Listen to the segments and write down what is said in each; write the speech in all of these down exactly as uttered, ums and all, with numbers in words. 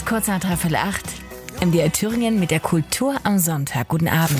ist kurz nach dreiviertel acht. M D R Thüringen mit der Kultur am Sonntag. Guten Abend.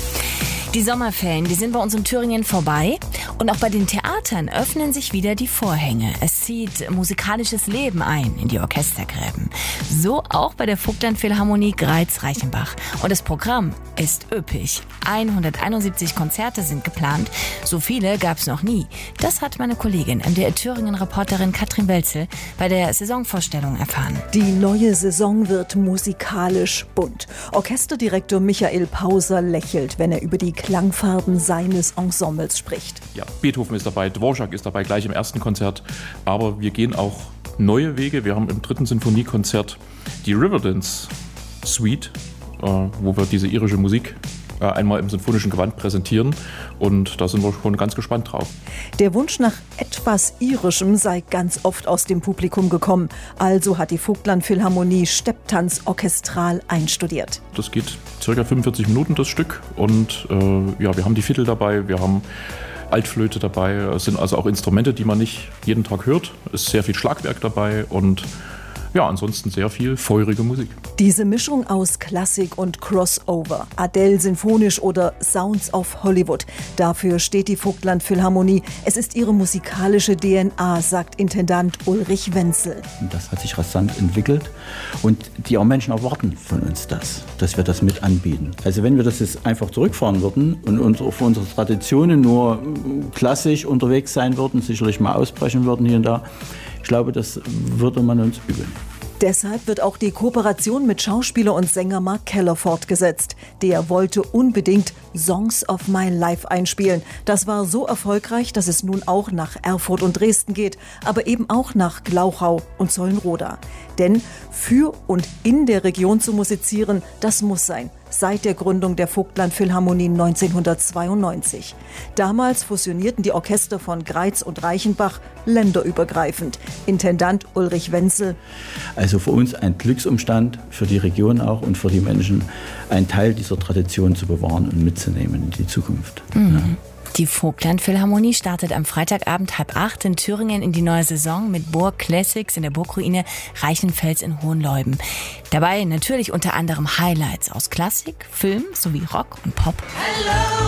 Die Sommerferien, die sind bei uns in Thüringen vorbei. Und auch bei den Theatern öffnen sich wieder die Vorhänge. Es zieht musikalisches Leben ein in die Orchestergräben. So auch bei der Vogtland-Philharmonie Greiz-Reichenbach. Und das Programm ist üppig. hunderteinundsiebzig Konzerte sind geplant. So viele gab es noch nie. Das hat meine Kollegin, M D R Thüringen-Reporterin Katrin Welzel, bei der Saisonvorstellung erfahren. Die neue Saison wird musikalisch bunt. Orchesterdirektor Michael Pauser lächelt, wenn er über die Klangfarben seines Ensembles spricht. Ja, Beethoven ist dabei, Dvorak ist dabei, gleich im ersten Konzert. Aber wir gehen auch neue Wege. Wir haben im dritten Sinfoniekonzert die Riverdance Suite, äh, wo wir diese irische Musik äh, einmal im sinfonischen Gewand präsentieren. Und da sind wir schon ganz gespannt drauf. Der Wunsch nach etwas Irischem sei ganz oft aus dem Publikum gekommen. Also hat die Vogtland-Philharmonie Stepptanz orchestral einstudiert. Das geht circa fünfundvierzig Minuten, das Stück. Und äh, ja, wir haben die Fiddle dabei, wir haben Altflöte dabei. Es sind also auch Instrumente, die man nicht jeden Tag hört. Es ist sehr viel Schlagwerk dabei und ja, ansonsten sehr viel feurige Musik. Diese Mischung aus Klassik und Crossover, Adele sinfonisch oder Sounds of Hollywood. Dafür steht die Vogtland-Philharmonie. Es ist ihre musikalische D N A, sagt Intendant Ulrich Wenzel. Das hat sich rasant entwickelt und die auch Menschen erwarten von uns das, dass wir das mit anbieten. Also wenn wir das jetzt einfach zurückfahren würden und unsere, für unsere Traditionen nur klassisch unterwegs sein würden, sicherlich mal ausbrechen würden hier und da, ich glaube, das würde man uns übeln. Deshalb wird auch die Kooperation mit Schauspieler und Sänger Mark Keller fortgesetzt. Der wollte unbedingt Songs of My Life einspielen. Das war so erfolgreich, dass es nun auch nach Erfurt und Dresden geht, aber eben auch nach Glauchau und Zollenroda. Denn für und in der Region zu musizieren, das muss sein. Seit der Gründung der Vogtland-Philharmonie neunzehnhundertzweiundneunzig. Damals fusionierten die Orchester von Greiz und Reichenbach länderübergreifend. Intendant Ulrich Wenzel. Also für uns ein Glücksumstand, für die Region auch und für die Menschen, einen Teil dieser Tradition zu bewahren und mitzunehmen in die Zukunft. Mhm. Ja. Die Vogtland-Philharmonie startet am Freitagabend halb acht in Thüringen in die neue Saison mit Burg Classics in der Burgruine Reichenfels in Hohenleuben. Dabei natürlich unter anderem Highlights aus Klassik, Film sowie Rock und Pop. Hello.